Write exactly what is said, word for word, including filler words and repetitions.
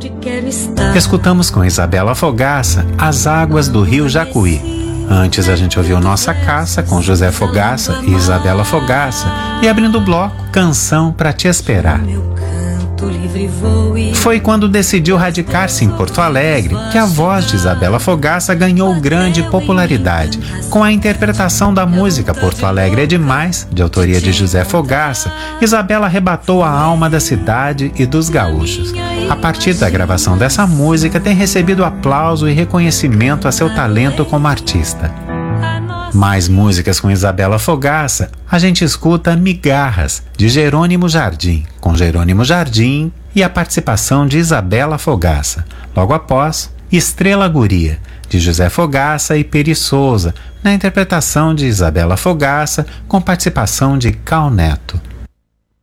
onde quero estar. Escutamos com Isabela Fogaça As Águas do Rio Jacuí. Antes a gente ouviu Nossa Caça com José Fogaça e Isabela Fogaça. E abrindo o bloco, Canção Pra Te Esperar. Foi quando decidiu radicar-se em Porto Alegre que a voz de Isabela Fogaça ganhou grande popularidade. Com a interpretação da música Porto Alegre é Demais, de autoria de José Fogaça, Isabela arrebatou a alma da cidade e dos gaúchos. A partir da gravação dessa música, tem recebido aplauso e reconhecimento a seu talento como artista. Mais músicas com Isabela Fogaça, a gente escuta Migarras, de Jerônimo Jardim, com Jerônimo Jardim e a participação de Isabela Fogaça. Logo após, Estrela Guria, de José Fogaça e Peri Souza, na interpretação de Isabela Fogaça, com participação de Cal Neto.